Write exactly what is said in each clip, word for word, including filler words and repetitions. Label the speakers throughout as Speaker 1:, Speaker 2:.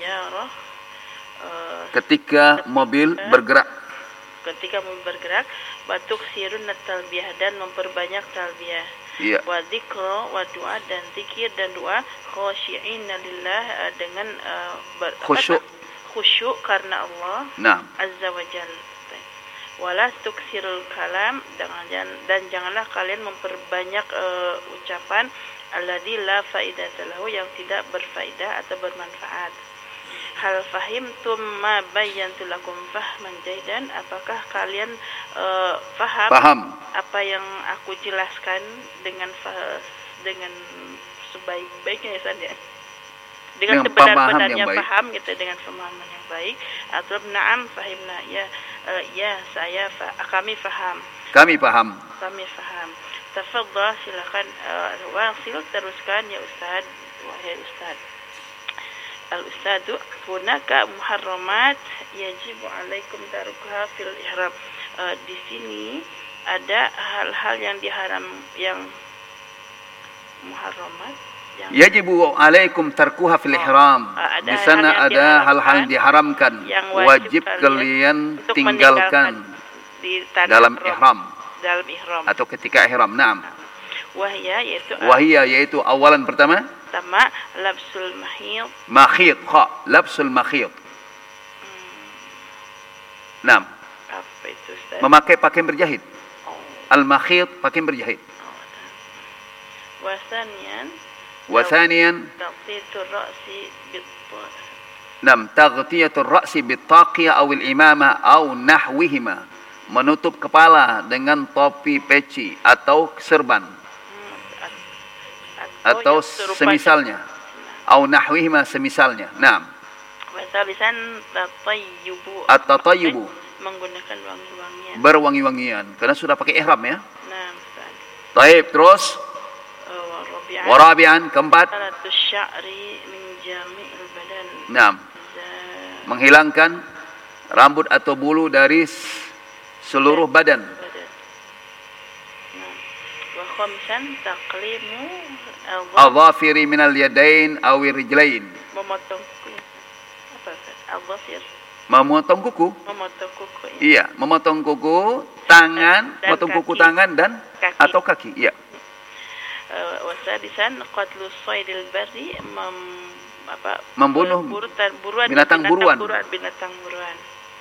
Speaker 1: sayyarah uh,
Speaker 2: ketika mobil bergerak.
Speaker 1: Ketika mobil bergerak, batuk sirun talbiyah dan memperbanyak talbiyah.
Speaker 2: Iya.
Speaker 1: Wa dzikra wa doa dan zikir dan doa khasyi'ina lillah uh, dengan uh, ber,
Speaker 2: khusyuk.
Speaker 1: khusyuk karena Allah
Speaker 2: Nah.
Speaker 1: Azza wa Jalla. Wala tuksirul kalam dan, dan janganlah kalian memperbanyak uh, ucapan alladzi la faidata lahu yang tidak berfaedah atau bermanfaat. Hal fahimtum ma bayyantu lakum fahman jaidan, apakah kalian uh, faham,
Speaker 2: paham
Speaker 1: apa yang aku jelaskan dengan dengan sebaik-baiknya ya saja. Dengan, dengan sebenar-benarnya paham gitu, dengan pemahaman yang baik. Atau na'am fahimna, ya uh, ya saya fa, kami faham.
Speaker 2: Kami paham.
Speaker 1: Kami faham. Tafadhal, silakan uh, wasil teruskan ya Ustaz, wahai Ustaz. Al-Ustadu hunaka muharramat yajibu alaikum tarukuha fil ihram. Uh, di sini ada hal-hal yang diharam, yang muharramat,
Speaker 2: yajibu alaikum tarkuha fil ihram.
Speaker 1: Oh,
Speaker 2: di sana ada hal-hal yang diharamkan, yang wajib, wajib kalian tinggalkan
Speaker 1: di
Speaker 2: dalam ihram.
Speaker 1: Dalam ihram
Speaker 2: atau ketika ihram. Naam.
Speaker 1: Wahya yaitu
Speaker 2: Wahya yaitu awalan pertama.
Speaker 1: Pertama labsul makhid.
Speaker 2: Makhid, kha, labsul makhid. Hmm. Naam.
Speaker 1: Apa itu, Ustaz?
Speaker 2: Memakai pakaian berjahit. Oh. Al-makhid, pakaian berjahit. Oh.
Speaker 1: Wasanian
Speaker 2: Wasanian
Speaker 1: taghtiyatur ra'si bit-taq.
Speaker 2: Nam, taghtiyatur ra'si bit-taqiyah aw al-imamah aw nahwihima. Menutup kepala dengan topi peci atau serban. Hmm. Atau semisalnya. Aw nahwihima, semisalnya. Naam.
Speaker 1: Wasalisan tatayyubu.
Speaker 2: At-tatayyubu.
Speaker 1: Menggunakan wangi-wangian.
Speaker 2: Berwangi-wangian karena sudah pakai ihram ya.
Speaker 1: Nah, Ustaz.
Speaker 2: Taib, terus warabi'an, keempat, nah, menghilangkan rambut atau bulu dari seluruh badan.
Speaker 1: Wa khamsan taqlimu
Speaker 2: adhafiri minal yadain aw rijlain.
Speaker 1: Memotong apa? Adhafir.
Speaker 2: Memotong kuku.
Speaker 1: Memotong kuku. Ya.
Speaker 2: Iya, memotong kuku, tangan,
Speaker 1: dan
Speaker 2: memotong
Speaker 1: kaki.
Speaker 2: kuku tangan dan
Speaker 1: kaki.
Speaker 2: atau kaki. Iya.
Speaker 1: Wasadisan qatlu saydil barri, mem, apa,
Speaker 2: membunuh
Speaker 1: burutan, buruan,
Speaker 2: binatang, binatang buruan.
Speaker 1: buruan binatang buruan.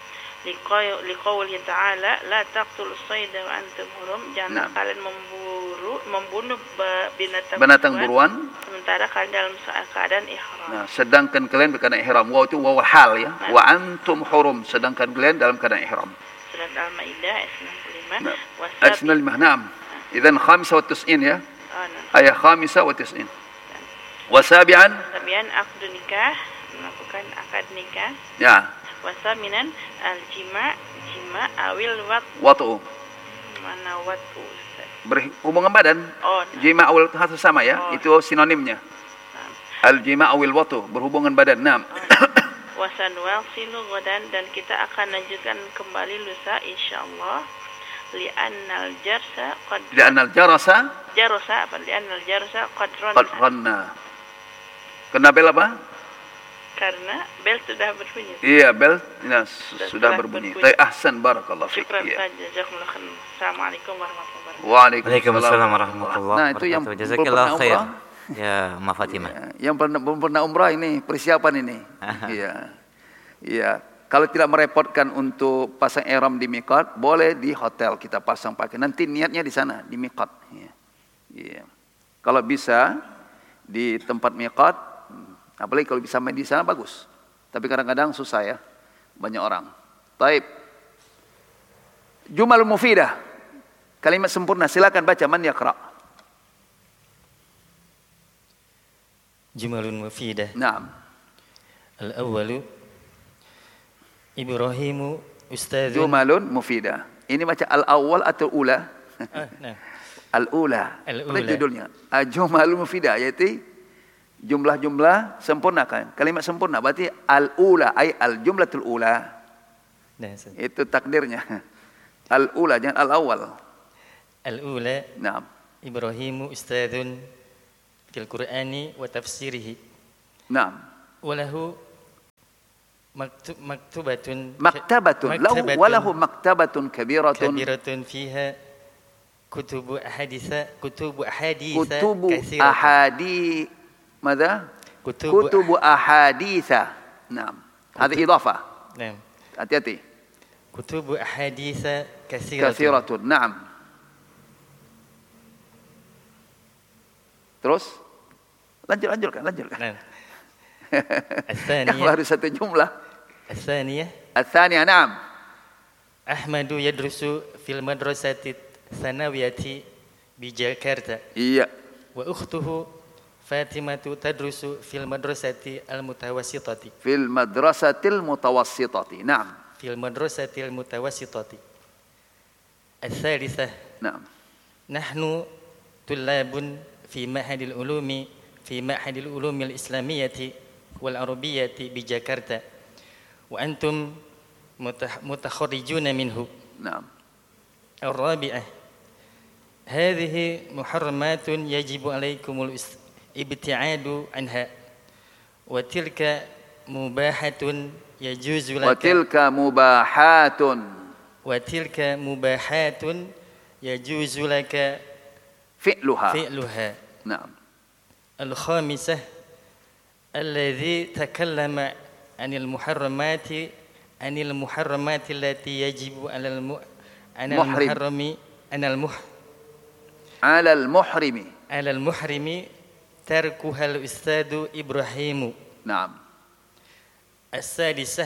Speaker 1: Liqauli ta'ala la taqtulus sayda wa antum hurum, jangan nah. kalian memburu membunuh binatang,
Speaker 2: binatang buruan, buruan
Speaker 1: sementara kalian dalam keadaan ihram.
Speaker 2: Nah, sedangkan kalian berkeadaan ihram. Wa itu wa hal ya. Nah. Wa antum hurum, sedangkan kalian dalam keadaan ihram.
Speaker 1: Surat Al-Maidah ayat enam puluh lima.
Speaker 2: Nah. Ayat sembilan puluh lima. Naam. Idzan khamisa wa tis'in ya. Oh, nah. Ayat khamisa wa tis'in. Wasabi'an.
Speaker 1: Wasabi'an akdu nikah, melakukan akad nikah.
Speaker 2: Ya.
Speaker 1: Wasaminan al-jima' jima' awil wat
Speaker 2: watu.
Speaker 1: Mana watu?
Speaker 2: Berhubungan badan.
Speaker 1: Oh.
Speaker 2: Jima' awil itu sama ya. Oh. Itu sinonimnya. Nah. Al-jima' awil watu, berhubungan badan. Naam.
Speaker 1: Oh. Wasanwal silu godan, dan kita akan lanjutkan kembali lusa insyaallah. Li'annal jarsa qad
Speaker 2: Li'annal jarasa
Speaker 1: jarasa apa li'annal jarsa qadron
Speaker 2: qad ranna. Kena bel apa?
Speaker 1: Karena bel sudah berbunyi.
Speaker 2: Iya, bel ya, sudah berbunyi. Baik, ahsan, barakallahu fiik.
Speaker 1: Iya. Assalamualaikum warahmatullahi wabarakatuh.
Speaker 3: Waalaikumsalam warahmatullahi
Speaker 2: Nah, itu yang
Speaker 3: jazakallahu khair. Ya, Ma Fatimah.
Speaker 2: Ya, yang pernah belum pernah umrah ini persiapan ini. Iya. Iya. Kalau tidak merepotkan untuk pasang ihram di miqat, boleh di hotel kita pasang pakai. Nanti niatnya di sana, di miqat. Ya. Ya. Kalau bisa di tempat miqat, apalagi kalau bisa main di sana bagus. Tapi kadang-kadang susah ya, banyak orang. Taib. Jumalul mufidah. Kalimat sempurna, silakan baca, man yaqra.
Speaker 3: Jumalun mufidah.
Speaker 2: Naam.
Speaker 3: Al-awwalu Ibrahimu ustadzun.
Speaker 2: Jumalun mufidah. Ini macam al-awwal atau ula?
Speaker 3: Ah, nah.
Speaker 2: Al-ula.
Speaker 3: Al-ula.
Speaker 2: Apa judulnya? Jumalun mufidah, yaitu jumlah-jumlah sempurna kan. Kalimat sempurna berarti al-ula, ay al-jumlatul ula.
Speaker 3: Nah,
Speaker 2: itu takdirnya. Al-ula, jangan al-awwal.
Speaker 3: Al-ula.
Speaker 2: Naam.
Speaker 3: Ibrahimu ustadzun fil Qur'ani wa tafsirihi.
Speaker 2: Naam.
Speaker 3: Walahu maktub maktubatun
Speaker 2: Maktabatun. Lahu walahu maktabatun kabiratun.
Speaker 3: kabiratun fiha kutubu ahaditha kutubu ahaditha
Speaker 2: Kutubu
Speaker 3: katsiratun.
Speaker 2: ahadi ماذا؟
Speaker 3: Kutubu
Speaker 2: كتب أحاديث. نعم. هذه إضافة.
Speaker 3: Naam.
Speaker 2: hati-hati.
Speaker 3: Kutubu ahaditha katsiratun.
Speaker 2: كثيرة. نعم. Terus? Lanjut, lanjutkan, lanjutkan.
Speaker 3: Naam.
Speaker 2: Yang
Speaker 3: Atsaniyah.
Speaker 2: baru satu jumlah.
Speaker 3: Atsaniyah.
Speaker 2: الثانية نعم.
Speaker 3: Ahmadu yadrusu fil madrasati tsanawiyati bi Jakarta.
Speaker 2: Iya.
Speaker 3: Wa ukhtuhu Fatimatu tadrusu fil madrasati al-mutawassitati.
Speaker 2: Fil madrasatil mutawassitati. Naam.
Speaker 3: Fil madrasati al-mutawassitati. Al-thalithah.
Speaker 2: Naam.
Speaker 3: Nahnu tullabun fi ma'hadil ulumi fi ma'hadil ulumi al-islamiyyati wal arabiyyati bi Jakarta. Wa antum mutakharrijuna minhu.
Speaker 2: Naam.
Speaker 3: الرابعة هذه محرمات يجب عليكم الابتعاد عنها وتلك مباحة يجوز لك
Speaker 2: وتلك مباحات
Speaker 3: وتلك مباحات يجوز لك
Speaker 2: فعلها.
Speaker 3: فعلها.
Speaker 2: نعم.
Speaker 3: الخامسة الذي تكلم عن المحرمات عن المحرمات التي يجب على الم على المحرم على المح
Speaker 2: على المحرم
Speaker 3: على المحرم تركها الأستاذ إبراهيم.
Speaker 2: نعم.
Speaker 3: السادسة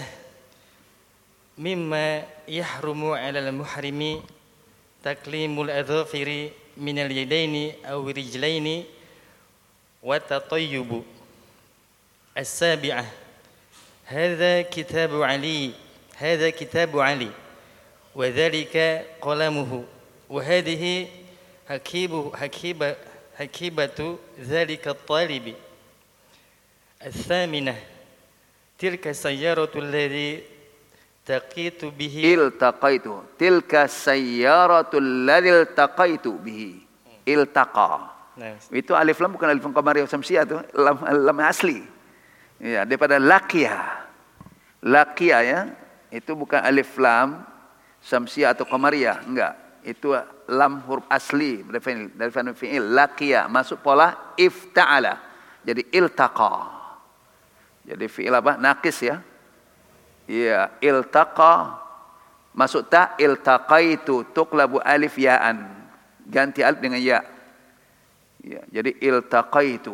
Speaker 3: مما يحرم على المحرم تقليم الأظافر من اليدين أو الرجلين والتطيب. السابعة هذا كتاب علي هذا كتاب علي وذلك قلمه وهذه حكيبه حكيبة حكيبة ذلك الطالب. الثامنة تلك السيارة التي التقيت به
Speaker 2: التقيت تلك السيارة الذي التقيت به. Iltaqa.
Speaker 3: Nah,
Speaker 2: Itu alif lam bukan alif lam qamariyah samsiyah itu, lam, lam asli. Ya, daripada laqiya. Laqiya ya, itu bukan alif lam samsiyah atau qamariyah, enggak. Itu lam huruf asli dari fi'il, dari fi'il laqiya, masuk pola ifta'ala. Jadi iltaqa. Jadi fi'il apa? Naqis ya. Iya, iltaqa masuk ta, iltaqaitu, tuqlabu alif ya'an. Ganti alif dengan ya. Ya, jadi iltaqaitu.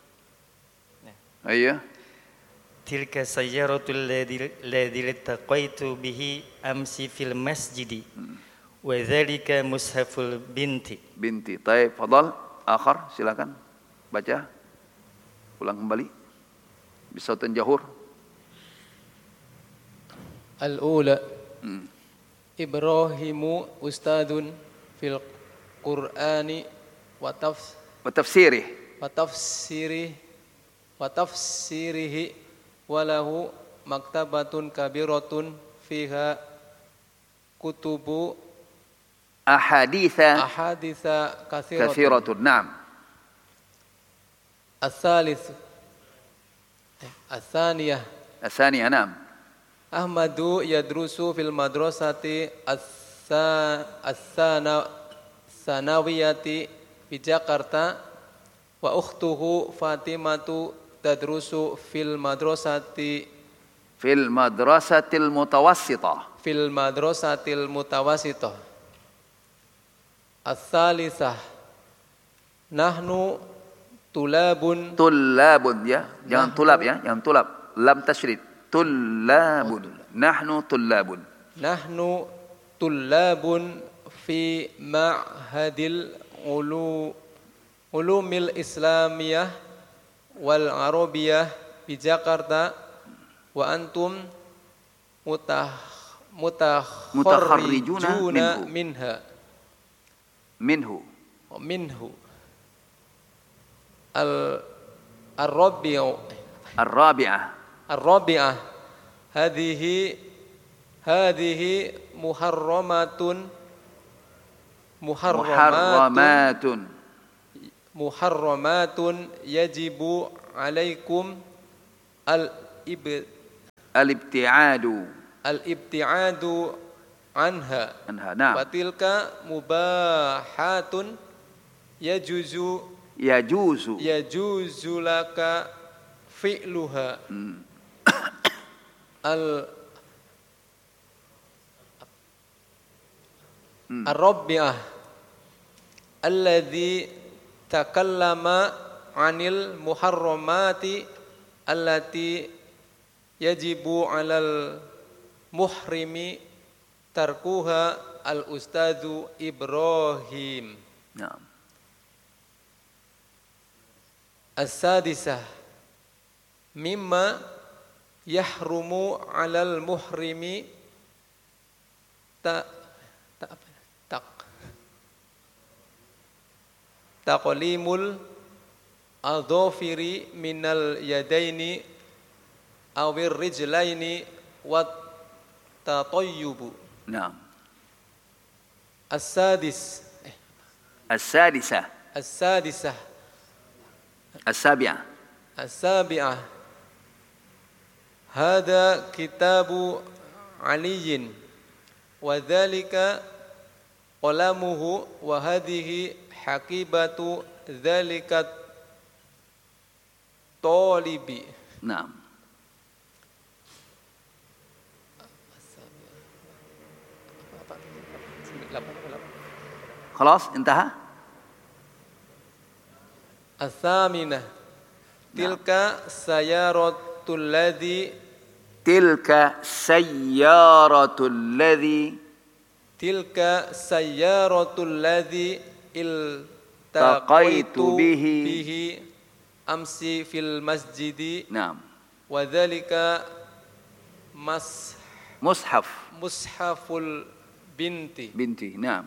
Speaker 2: Ayo.
Speaker 3: tilka sayyaratul ladzi ladzi iltaqaitu bihi amsi fil masjidi wa dzalika mushaful binti.
Speaker 2: Binti. Taib, fadal. Akhar, silakan. Baca. Ulang kembali. Bisautin jahur.
Speaker 4: Al-ula.
Speaker 2: Hmm.
Speaker 4: Ibrahimu ustadun fil Qur'ani wa tafs
Speaker 2: Wa tafsirih.
Speaker 4: wa tafsirih wa tafsirihi wa lahu maktabatun kabiratun fiha kutubu
Speaker 2: Ahaditha
Speaker 4: ahaditha kathiratun.
Speaker 2: kathiratun. Naam.
Speaker 4: As-salis As-saniyah
Speaker 2: Asani anam.
Speaker 4: Ahmadu yadrusu fil madrasati as-sana sanawiyati di Jakarta wa ukhtuhu Fatimatu tadrusu fil madrasati
Speaker 2: Fil madrasatil mutawassitah.
Speaker 4: fil madrasatil mutawassithah. As-salisah nahnu tulabun
Speaker 2: Tullabun ya. Jangan
Speaker 4: Nahnu-
Speaker 2: tulab ya. Jangan tulab. Lam tasydid. Tullabun. Nahnu tullabun.
Speaker 4: nahnu tulabun fi ma'hadil ulu ulumil islamiyah wal arabiyah di Jakarta wa antum mutah
Speaker 2: Mutakharrijuna
Speaker 4: mutakharrijuna
Speaker 2: minhu.
Speaker 4: minha
Speaker 2: Minhu.
Speaker 4: minhu al ar-rabi'u
Speaker 2: Ar-rabi'ah.
Speaker 4: ar-rabi'ah hadhihi hadhihi muharramatun muharramatun
Speaker 2: Muharramatun.
Speaker 4: muharramatun yajibu alaikum al ib
Speaker 2: Al-ibti'adu.
Speaker 4: Al-ibti'adu anha.
Speaker 2: Anha. Nah.
Speaker 4: Fatilka mubahatun yajuzu
Speaker 2: Yajuzu.
Speaker 4: yajuzu laka fi'luha.
Speaker 2: Hmm.
Speaker 4: Al
Speaker 2: Hmm.
Speaker 4: Ar-Rabi'ah alladhi takallama 'anil muharramati allati yajibu 'alal muhrimi tarkuha al-ustadzu Ibrahim.
Speaker 2: Naam.
Speaker 4: As-sadisah mimma yahrumu 'alal muhrimi ta ta apa tak taqlimul adhafiri minal yadaini awir rijlaini wat tatayyubu.
Speaker 2: Naam.
Speaker 4: As-sadis eh,
Speaker 2: As-sadisah.
Speaker 4: as-sadisah
Speaker 2: As-sabi'ah.
Speaker 4: as-sabi'ah hada kitabu aliyin wa dzalika qalamuhu wa hadhihi hakibatu dzalika talibi.
Speaker 2: Naam. Khalas, intaha?
Speaker 4: As-saminah tilka sayaratul ladzi
Speaker 2: Tilka sayyaratul ladzi
Speaker 4: tilka sayyaratul ladzi
Speaker 2: Taqaitu
Speaker 4: iltaqaitu
Speaker 2: bihi.
Speaker 4: bihi amsi fil masjidi
Speaker 2: Naam.
Speaker 4: wa dzalika mas
Speaker 2: Mushaf
Speaker 4: mushaful binti.
Speaker 2: binti. Naam.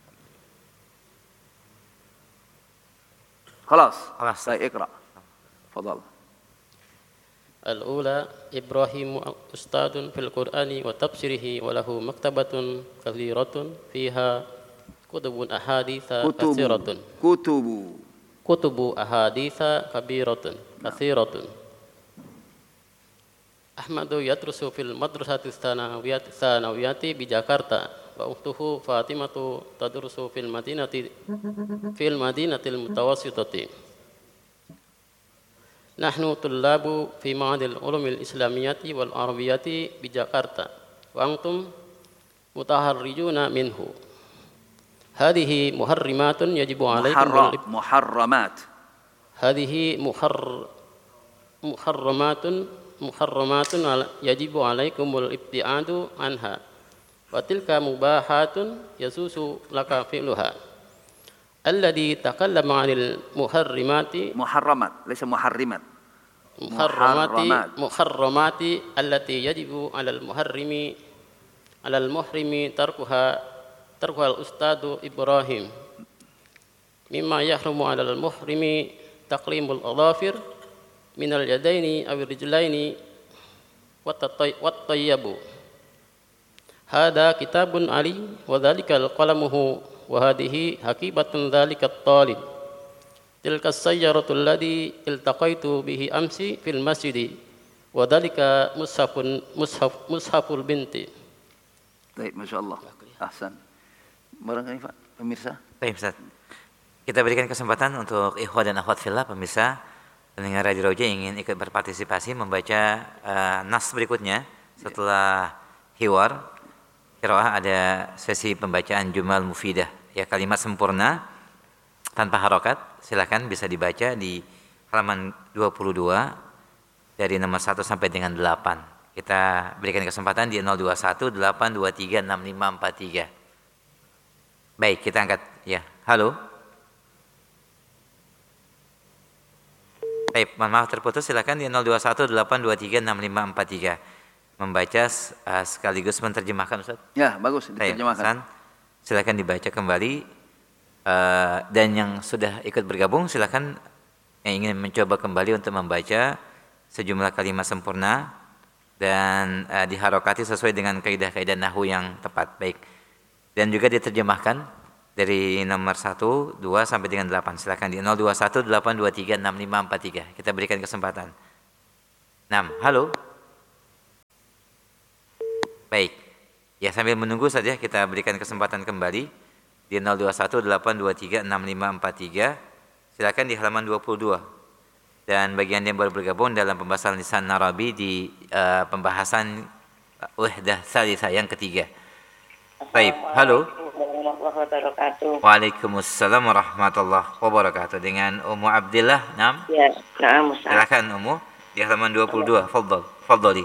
Speaker 2: Khalas.
Speaker 5: Khalas.
Speaker 2: Baik, iqra. Fadal.
Speaker 6: الأولى إبراهيم أستاذ في القرآن وتفسيره وله مكتبة كثيرة فيها كتب أحاديث كثيرة
Speaker 2: Kutubu.
Speaker 6: كتب أحاديث كبيرة كثيرة أحمد يدرس في المدرسة الثانوية الثانوية بجاكرتا وأخته فاطمة تدرس في المدينة في المدينة المتوسطة. نحن طلاب في معهد العلوم الإسلامية والعربية بجاكرتا وأنتم متخرجون منه. هذه محرمات يجب عليكم
Speaker 2: Muharram. Muharramat.
Speaker 6: هذه محر محرمات محرمات يجب عليكم الابتعاد عنها وتلك مباحات يسوس لك فعلها. الذي تكلم عن المحرمات
Speaker 2: Muharramat. Laysa muharrimat.
Speaker 6: محرمات
Speaker 2: محرمات.
Speaker 6: محرمات التي يجب على المحرم على المحرم تركها تركها الأستاذ إبراهيم. مما يحرم على المحرم تقليم الأظافر من اليدين أو الرجلين والطيب. هذا كتاب علي وذلك قلمه وهذه حقيبة ذلك الطالب. تلك السيارة الذي التقيت به أمس في المسجد وذلك مصحف مصحف مصحف البنت.
Speaker 2: Baik, Masya Allah. Ahsan. Barangkali Pak, pemirsa.
Speaker 5: Baik, Ustaz. Kita berikan kesempatan untuk ikhwah dan akhwat fillah pemirsa pendengar Radio Roja yang ingin ikut berpartisipasi membaca uh, nas berikutnya setelah hiwar qiraah, ada sesi pembacaan jumal mufidah, ya kalimat sempurna tanpa harokat. Silakan bisa dibaca di halaman dua puluh dua dari nomor satu sampai dengan delapan. Kita berikan kesempatan di nol dua satu delapan dua tiga enam lima empat tiga. Baik, kita angkat ya. Halo. Baik, mohon maaf terputus. Silakan di nol dua satu delapan dua tiga enam lima empat tiga. Membaca uh, sekaligus menerjemahkan, Ustaz.
Speaker 2: Ya, bagus
Speaker 5: Baik,
Speaker 2: diterjemahkan.
Speaker 5: Hasan. Silakan dibaca kembali. Uh, dan yang sudah ikut bergabung silakan yang ingin mencoba kembali untuk membaca sejumlah kalimat sempurna dan uh, diharokati sesuai dengan kaidah-kaidah nahwu yang tepat. Baik. Dan juga diterjemahkan dari nomor satu, dua sampai dengan delapan. Silakan di nol dua satu delapan dua tiga enam lima empat tiga. Kita berikan kesempatan. enam. Halo. Baik. Ya, sambil menunggu saja kita berikan kesempatan kembali di nol dua satu delapan dua tiga enam lima empat tiga. Silakan di halaman dua puluh dua. Dan bagi Anda yang baru bergabung dalam pembahasan lisan Arabi di uh, pembahasan wahdah tsalitsah yang ketiga. Baik, halo. Waalaikumsalam warahmatullahi wabarakatuh. Dengan Ummu Abdillah, Naam.
Speaker 7: Ya, naam Ustaz.
Speaker 5: Silakan Ummu di halaman dua puluh dua. Fadhal, fadhali.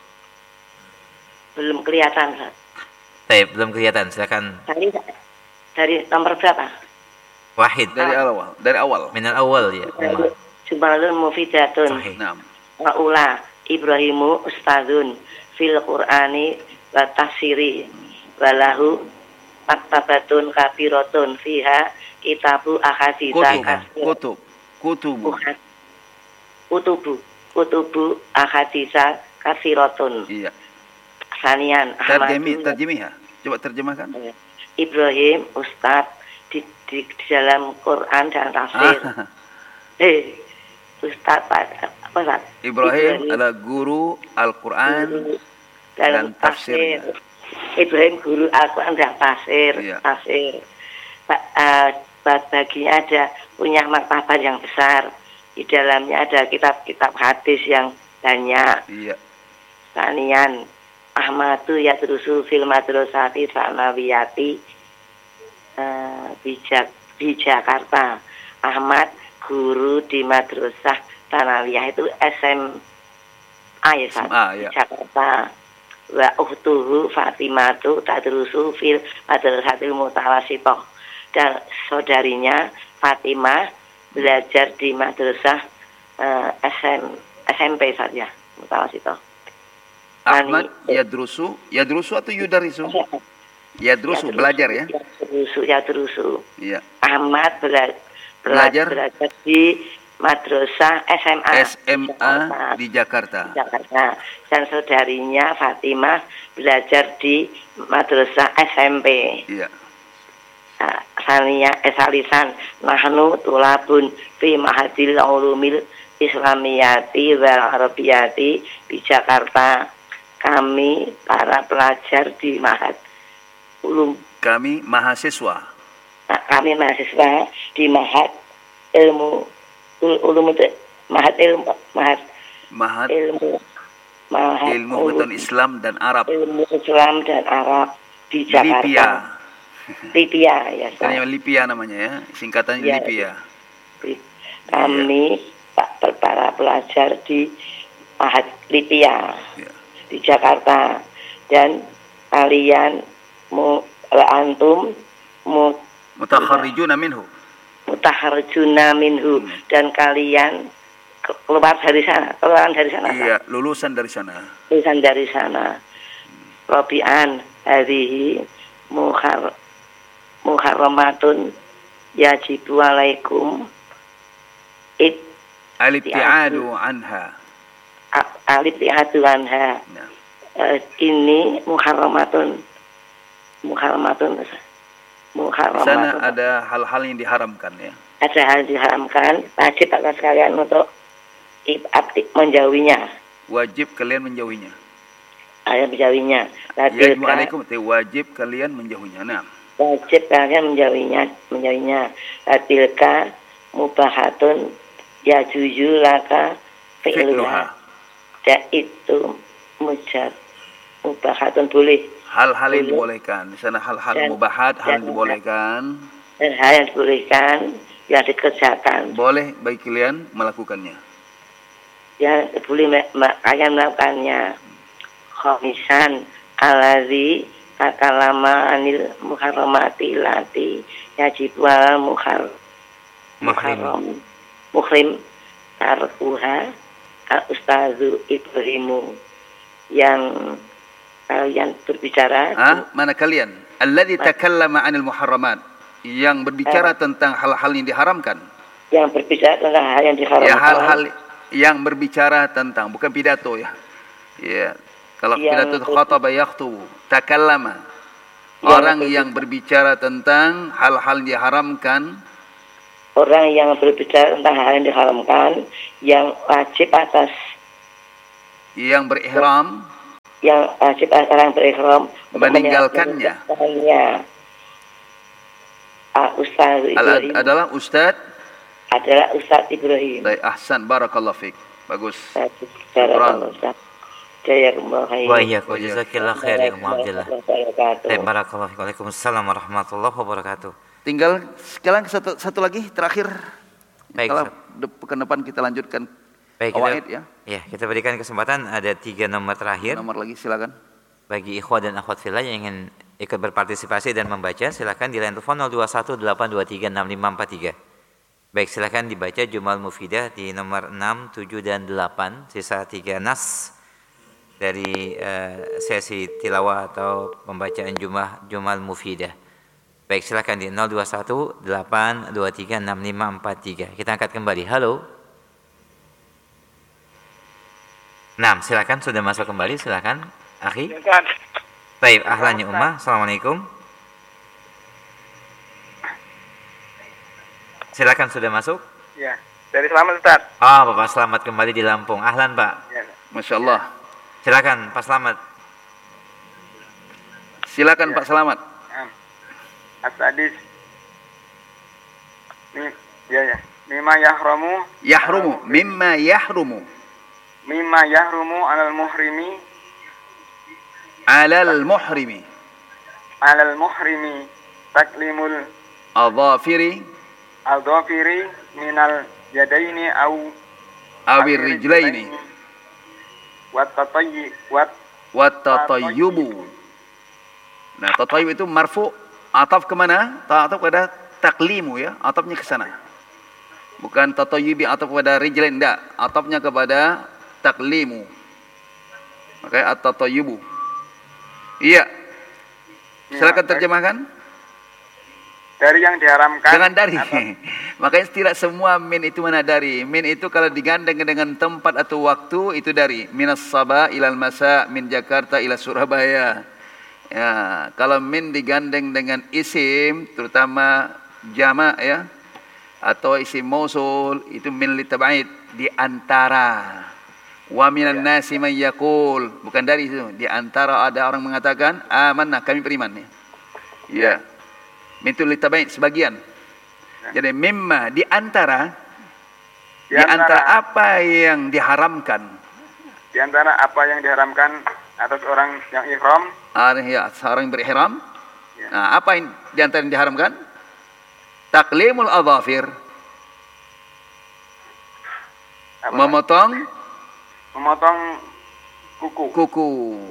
Speaker 7: Belum kelihatan, Ustaz.
Speaker 5: Baik, belum kelihatan. Silakan.
Speaker 7: Dari dari nomor berapa?
Speaker 5: Wahid.
Speaker 2: Dari awal, dari awal.
Speaker 5: Minal awal ya. Ummu.
Speaker 7: Jumalun mufidatun.
Speaker 5: Sahih.
Speaker 2: Naam.
Speaker 7: Wa ula Ibrahimu ustadzun fil Qur'ani wa tafsiri walahu maktabatun kabiratun fiha kitabu ahaditsa
Speaker 2: Kutub, kutub, kutubu.
Speaker 7: kutubu kutubu ahaditsa kabiratun.
Speaker 2: Iya.
Speaker 7: Sanian
Speaker 2: Terjemih,
Speaker 7: Ahmadu
Speaker 2: terjemih ya. Coba terjemahkan.
Speaker 7: Ibrahim ustadz di, di, di dalam Quran dan tafsir.
Speaker 2: Ah,
Speaker 7: Eh, Ustaz apa Ustaz?
Speaker 2: Ibrahim adalah guru Al-Quran
Speaker 7: dan,
Speaker 2: dan tafsirnya.
Speaker 7: tafsir. Ibrahim guru Al-Quran dan tafsir.
Speaker 2: Iya.
Speaker 7: Tafsir. Ba- uh, baginya ada punya martabat yang besar. Di dalamnya ada kitab-kitab hadis yang banyak.
Speaker 2: Iya.
Speaker 7: Sanian Ahmadu yadrusu fil madrasati sanawiyati uh, bijak di Jakarta. Ahmad guru di madrasah Tanawiyah itu S M A ya, Pak, di
Speaker 2: ya.
Speaker 7: Jakarta. Wa uhtuhu Fatimatu tadrusu fil madrasatil mutawassithah. Dan saudarinya Fatimah belajar di madrasah uh, S M S M P saja, mutawassithah.
Speaker 2: Ahmad yadrusu, yadrusu atau yudarisu? Yadrusu, belajar ya?
Speaker 7: Yadrusu, yadrusu.
Speaker 2: Iya.
Speaker 7: Ahmad bela-
Speaker 2: Belajar?
Speaker 7: belajar di madrasah S M A.
Speaker 2: S M A di Jakarta.
Speaker 7: Di Jakarta. Dan saudarinya Fatimah belajar di madrasah S M P.
Speaker 2: Iya.
Speaker 7: Nah, Sania Esalisan nahnu tulabun fi mahadil ulumil islamiyati wal arabiyati di Jakarta. Kami para pelajar di Mahad Ulum.
Speaker 2: Kami mahasiswa.
Speaker 7: Nah, kami mahasiswa di Mahad Ilmu ul- Ulum itu Mahad Ilmu Mahad
Speaker 2: Mahad
Speaker 7: Ilmu Mahad
Speaker 2: Ilmu Pengetahuan Islam dan Arab.
Speaker 7: Ilmu Islam dan Arab di
Speaker 2: Libya.
Speaker 7: Jakarta. Libya ya.
Speaker 2: Ternyata Libya namanya ya, singkatannya
Speaker 7: Ya,
Speaker 2: Libya.
Speaker 7: Kami pak para pelajar di Mahad Libya
Speaker 2: Ya.
Speaker 7: di Jakarta, dan kalian mu antum mu
Speaker 2: Mutakharrijuna minhu.
Speaker 7: mutaharjuna minhu, dan kalian ke- keluar dari sana, keluar dari sana,
Speaker 2: Iya, lulusan dari sana.
Speaker 7: lulusan dari sana. Robian hadihi muhar muharramatun yajibu alaikum it
Speaker 2: Al-ibtiadu anha.
Speaker 7: alif anha.
Speaker 2: Nah.
Speaker 7: Eh, ini muharramatun muharramatun
Speaker 2: Di sana
Speaker 7: muharramatun
Speaker 2: ada hal-hal yang diharamkan ya.
Speaker 7: ada hal diharamkan, wajib atas kalian untuk abdi menjauhinya,
Speaker 2: Wajib kalian menjauhinya.
Speaker 7: kalian menjauhinya.
Speaker 2: Yajibu
Speaker 7: Latilka,
Speaker 2: alaikum, te wajib kalian menjauhinya. Nah.
Speaker 7: wajib kalian menjauhinya, menjauhinya. Latilka mubahatun ya juju laka fi'luha.
Speaker 2: Fi'luha.
Speaker 7: Dan itu mujab mubahatun boleh,
Speaker 2: Hal-hal yang
Speaker 7: Boleh.
Speaker 2: dibolehkan. Di sana hal-hal
Speaker 7: Dan-
Speaker 2: mubahat, hal yang
Speaker 7: dan-
Speaker 2: dibolehkan.
Speaker 7: dan hal yang dibolehkan yang dikerjakan,
Speaker 2: Boleh bagi kalian melakukannya.
Speaker 7: yang boleh me- me- kalian melakukannya. Khomisan alazi takalama anil muharramati lati yajibu al muhar muharram muhrim tarkuha al ustazu Ibrahimu, yang kalian berbicara.
Speaker 2: Ah, mana kalian? Alladzi takallama 'anil muharramat, yang berbicara tentang hal-hal yang diharamkan.
Speaker 7: Yang berbicara tentang hal yang diharamkan.
Speaker 2: Ya, hal-hal yang berbicara tentang, bukan pidato ya. Ya. Kalau
Speaker 7: Yang
Speaker 2: pidato itu khataba yakhtubu, takallama.
Speaker 7: Yang
Speaker 2: Orang
Speaker 7: berbicara-
Speaker 2: yang berbicara tentang hal-hal yang diharamkan,
Speaker 7: Orang yang berbicara tentang hal yang diharamkan, yang wajib atas
Speaker 2: yang berihram,
Speaker 7: yang wajib orang berihram
Speaker 2: meninggalkannya.
Speaker 7: Uh, Ustaz Ibrahim
Speaker 2: Al adalah Ustaz
Speaker 7: adalah Ustaz Ibrahim.
Speaker 2: Baik, ahsan, barakallahu fiik. Bagus.
Speaker 7: Barakallahu Ustaz. Jazakumullah khair.
Speaker 5: Wa iyyakum jazakallahu khair ya Ummu Abdillah. Baik, barakallahu fiik. Waalaikumsalam warahmatullahi wabarakatuh.
Speaker 2: Tinggal sekarang satu, satu lagi terakhir.
Speaker 5: Baik,
Speaker 2: kalau pekan depan kita lanjutkan
Speaker 5: baik,
Speaker 2: qawaid
Speaker 5: kita,
Speaker 2: ya.
Speaker 5: Ya, kita berikan kesempatan ada tiga nomor terakhir.
Speaker 2: Nomor lagi silakan.
Speaker 5: Bagi ikhwah dan akhwat fillah yang ingin ikut berpartisipasi dan membaca, silakan di line telepon nol dua satu delapan dua tiga enam lima empat tiga. Baik, silakan dibaca Jumal Mufidah di nomor enam, tujuh dan delapan, sisa tiga nas dari uh, sesi tilawah atau pembacaan Jumal Jumal Mufidah. Baik, silakan di nol dua satu delapan dua tiga enam lima empat tiga. Kita angkat kembali. Halo. Nah, silakan sudah masuk kembali, silakan, akhi. Baik, ahlan ya Ummah. Assalamualaikum. Silakan sudah masuk.
Speaker 8: Ya, dari Selamat Ustaz.
Speaker 5: Ah, oh, Bapak Selamat kembali di Lampung. Ahlan, Pak.
Speaker 8: Ya.
Speaker 2: Masya Allah.
Speaker 5: Silakan Pak Selamat.
Speaker 2: Silakan
Speaker 8: Ya.
Speaker 2: Pak Selamat.
Speaker 8: As-Sadis. Nih, ya ya. Mimma yahrumu.
Speaker 2: Yahrumu, mimma yahrumu.
Speaker 8: Mimma yahrumu alal muhrimi.
Speaker 2: Alal muhrimi.
Speaker 8: Alal muhrimi. Taklimul
Speaker 2: Adhafiri.
Speaker 8: al-dhafiri minal yadaini au
Speaker 2: Awir rijlaini.
Speaker 8: Wat tatayyi wat
Speaker 2: Wat tatayyubu. Nah, tatayyub itu marfu. Ataf kemana? Ataf kepada taklimu ya. Atafnya ke sana. Bukan tatayyubi ataf kepada rijlain, enggak. Atafnya kepada taklimu. Makanya at-tatayyubu. Iya. Silakan terjemahkan.
Speaker 8: dari yang diharamkan.
Speaker 2: Jangan dari.
Speaker 8: Atau,
Speaker 2: Makanya tidak semua min itu mana dari. Min itu kalau digandeng dengan tempat atau waktu itu dari. Minas sabah ilal masa, min Jakarta ila Surabaya. Ya, kalau min digandeng dengan isim, terutama jama' ya, atau isim mausul, itu min litab'id, di antara. Wa minan nasi man yaqul, bukan dari itu. Di antara ada orang mengatakan, amanah, kami beriman. Ya. Min itu litab'id, sebagian. Jadi mimma, di antara, di, di antara apa yang diharamkan.
Speaker 8: Di antara apa yang diharamkan atas orang yang ihram.
Speaker 2: Ah, ya, seorang yang berihram. Ya. Nah, apa yang di antara yang diharamkan? Taklimul adhafir.
Speaker 8: Apa?
Speaker 2: Memotong
Speaker 8: memotong kuku.
Speaker 2: Kuku.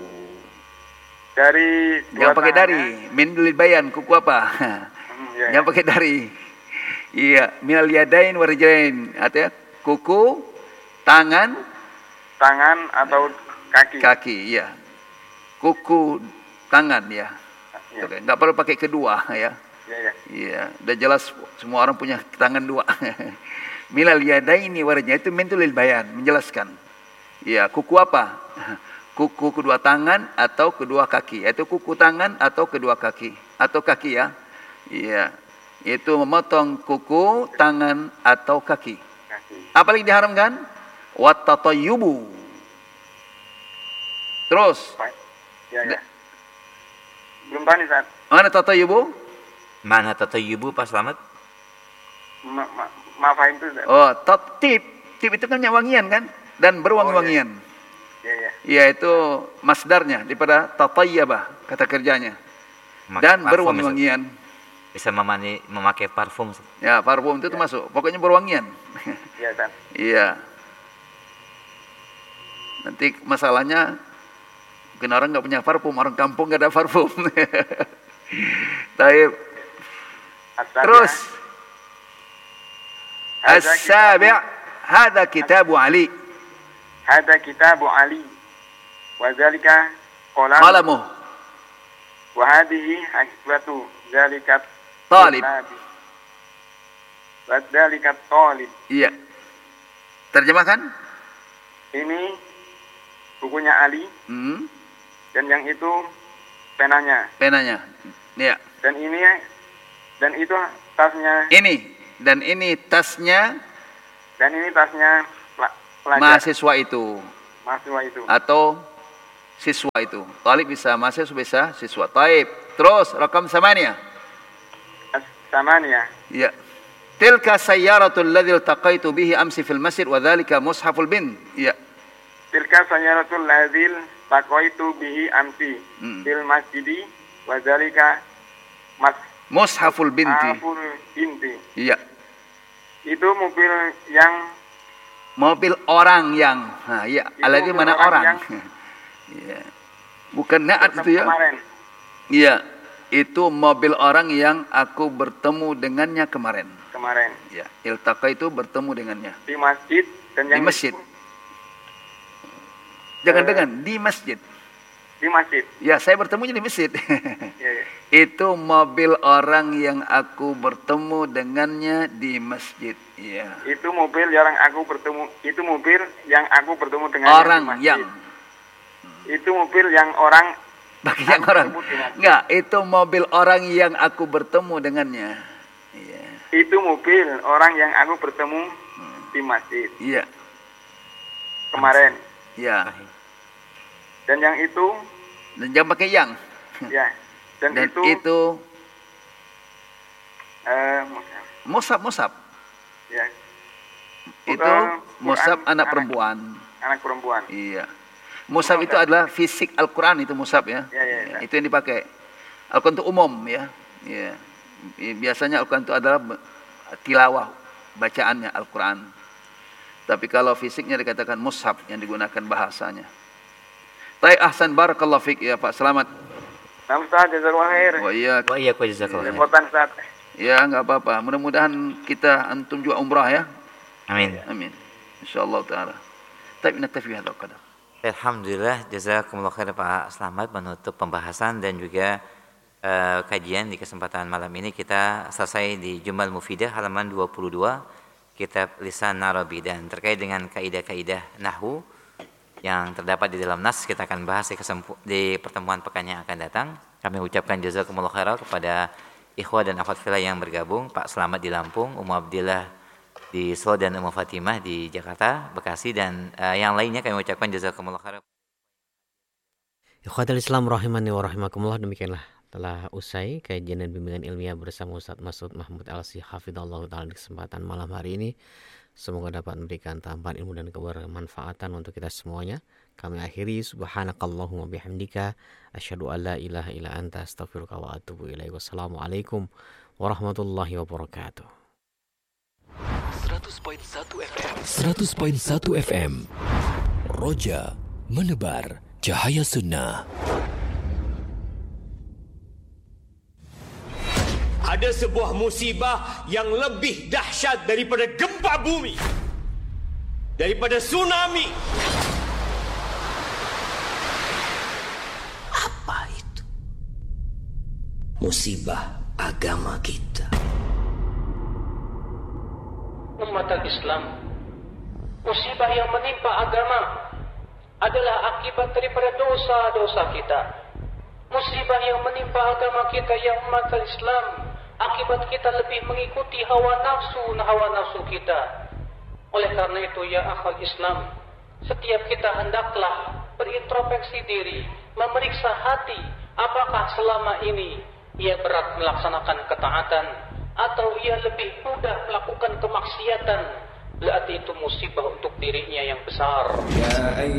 Speaker 8: Dari
Speaker 2: Jangan pakai dari. Min lil bayan, kuku apa?
Speaker 8: Hmm, ya,
Speaker 2: Jangan
Speaker 8: ya.
Speaker 2: pakai dari. Iya, minal yadain wa rijlain. Artinya kuku, tangan,
Speaker 8: tangan atau kaki.
Speaker 2: Kaki, iya. Kuku, tangan ya.
Speaker 8: Ya.
Speaker 2: Oke, enggak perlu pakai kedua ya.
Speaker 8: Ya, ya.
Speaker 2: Iya, udah jelas semua orang punya tangan dua. Minal yadaini wa rijlain itu min lil bayan, menjelaskan. Iya, kuku apa? Kuku kedua tangan atau kedua kaki. Itu kuku tangan atau kedua kaki. Atau kaki ya. Iya. Itu memotong kuku, tangan atau kaki.
Speaker 8: Kaki.
Speaker 2: Apa lagi diharamkan? Wat tatayyubu. Terus.
Speaker 8: Ya, ya. Belum tahu nih, Ustaz.
Speaker 2: Mana tatayyubu?
Speaker 5: Mana tatayyubu Pak Selamat?
Speaker 8: Ma ma maaf itu, Ustaz.
Speaker 2: Oh, tip. Tip itu kan wangian kan? Dan berwangi-wangian.
Speaker 8: Ya, ya.
Speaker 2: Iya, itu masdarnya daripada tatayyabah, kata kerjanya.
Speaker 5: Memakai
Speaker 2: Dan
Speaker 5: parfum,
Speaker 2: berwangi-wangian.
Speaker 5: Bisa memani, memakai parfum.
Speaker 2: Ya, parfum itu termasuk. Pokoknya berwangian.
Speaker 8: Iya, Ustaz.
Speaker 2: Iya. Nanti masalahnya mungkin orang nggak punya parfum, orang kampung nggak ada parfum. Taib. Terus. As-sabi' hadza kitabu Ali.
Speaker 8: Hadza kitabu Ali. Wa dzalika qalam.
Speaker 2: Qalamu.
Speaker 8: Wa hadhihi akibatu dzalika
Speaker 2: Talib.
Speaker 8: Wa dzalika talib.
Speaker 2: Iya. Terjemahkan?
Speaker 8: Ini bukunya Ali.
Speaker 2: Hmm.
Speaker 8: Dan yang itu penanya.
Speaker 2: Penanya. Iya.
Speaker 8: Dan ini dan itu tasnya.
Speaker 2: Ini dan ini tasnya.
Speaker 8: Dan ini tasnya pelajar.
Speaker 2: Mahasiswa itu.
Speaker 8: Mahasiswa itu.
Speaker 2: Atau siswa itu. Talib bisa mahasiswa, bisa siswa. Taib. Terus rakam samaniyah.
Speaker 8: Samaniyah.
Speaker 2: Ya. Tilka sayyaratul ladzi iltaqaitu bihi amsi fil masjid wa dzalika mushaful bint. Ya.
Speaker 8: Tilka sayyaratul ladzi iltaqaitu bihi amsi
Speaker 2: Hmm.
Speaker 8: fil masjidi wa dzalika mas
Speaker 2: Mushaful binti.
Speaker 8: Mushaful binti.
Speaker 2: Iya.
Speaker 8: Itu mobil yang
Speaker 2: Mobil orang yang. Nah, iya.
Speaker 8: Itu
Speaker 2: Alladzi
Speaker 8: mobil
Speaker 2: mana
Speaker 8: orang
Speaker 2: orang?
Speaker 8: yang
Speaker 2: Iya. Bukan naat itu ya.
Speaker 8: kemarin
Speaker 2: Iya. Itu mobil orang yang aku bertemu dengannya kemarin.
Speaker 8: kemarin
Speaker 2: Ya, iltaqa itu bertemu dengannya
Speaker 8: di masjid dan
Speaker 2: di
Speaker 8: yang
Speaker 2: masjid.
Speaker 8: itu
Speaker 2: Jangan
Speaker 8: Eh.
Speaker 2: dengan di masjid.
Speaker 8: di masjid.
Speaker 2: Ya, saya bertemunya di masjid.
Speaker 8: Ya, ya.
Speaker 2: Itu mobil orang yang aku bertemu dengannya di masjid. Ya.
Speaker 8: Itu mobil yang aku bertemu itu mobil yang aku bertemu dengan
Speaker 2: Orang yang
Speaker 8: itu mobil yang orang
Speaker 2: bagi
Speaker 8: aku
Speaker 2: yang orang.
Speaker 8: bertemu dengan-
Speaker 2: Enggak, itu mobil orang yang aku bertemu dengannya. Iya.
Speaker 8: itu mobil orang yang aku bertemu di masjid
Speaker 2: Iya.
Speaker 8: kemarin.
Speaker 2: Iya.
Speaker 8: Dan yang itu
Speaker 2: Dan jangan pakai yang.
Speaker 8: ya dan,
Speaker 2: Dan
Speaker 8: itu,
Speaker 2: itu
Speaker 8: eh,
Speaker 2: musab musab.
Speaker 8: ya
Speaker 2: Itu
Speaker 8: Quran-
Speaker 2: musab
Speaker 8: Quran
Speaker 2: anak
Speaker 8: anak-
Speaker 2: perempuan.
Speaker 8: anak perempuan.
Speaker 2: Iya. Musab itu adalah fisik Al-Quran, itu musab ya.
Speaker 8: Ya, ya, ya.
Speaker 2: Itu yang dipakai. Al-Quran itu umum ya. Iya. Biasanya Al-Quran itu adalah be- tilawah, bacaannya Al-Quran. Tapi kalau fisiknya dikatakan mushaf yang digunakan bahasanya. Baik, ahsan, barakallahu fiik ya Pak, selamat.
Speaker 8: Nah, Ustaz, jazakallahu khair.
Speaker 2: Wah iya,
Speaker 5: Wa iyyakum jazakallahu khair.
Speaker 8: Repotan, Ustaz.
Speaker 2: ya nggak apa-apa. Mudah-mudahan kita antum juga umrah ya.
Speaker 5: Amin.
Speaker 2: Amin. Insyaallah taala. Tapi naktafi hadzal qadar.
Speaker 5: Alhamdulillah, jazakumullah khair Pak Slamet menutup pembahasan dan juga eh, kajian di kesempatan malam ini. Kita selesai di Jumal Mufidah halaman dua puluh dua kitab Lisan Arabi, dan terkait dengan kaidah-kaidah nahwu yang terdapat di dalam nas kita akan bahas di, kesempu- di pertemuan pekan yang akan datang. Kami ucapkan jazakumullah khair kepada ikhwah dan akhwat fillah yang bergabung, Pak Slamet di Lampung, Ummu Abdillah di Solo, dan Ummu Fatimah di Jakarta, Bekasi, dan uh, yang lainnya kami ucapkan jazakumullah khair.
Speaker 9: Ikhwatul Islam rahimani wa rahimakumullah, demikianlah telah usai kajian dan bimbingan ilmiah bersama Ustaz Masud Mahmud Al-Si hafizallahu taala di kesempatan malam hari ini. Semoga dapat memberikan tambahan ilmu dan kebermanfaatan untuk kita semuanya. Kami akhiri, subhanakallahumma bihamdika asyhadu an la ilaha illa anta astaghfiruka wa atubu ilaik. Wassalamualaikum warahmatullahi wabarakatuh.
Speaker 10: seratus koma satu F M seratus koma satu F M Roja menebar cahaya sunnah.
Speaker 11: Ada sebuah musibah yang lebih dahsyat daripada gempa bumi, daripada tsunami.
Speaker 12: Apa itu? Musibah agama kita.
Speaker 6: Umat Islam, musibah yang menimpa agama adalah akibat daripada dosa-dosa kita. Musibah yang menimpa agama kita yang umat Islam, akibat kita lebih mengikuti hawa nafsu hawa nafsu kita. Oleh karena itu ya akhal Islam, setiap kita hendaklah berintrospeksi diri, memeriksa hati, apakah selama ini ia berat melaksanakan ketaatan atau ia lebih mudah melakukan kemaksiatan. Berarti itu musibah untuk dirinya yang besar.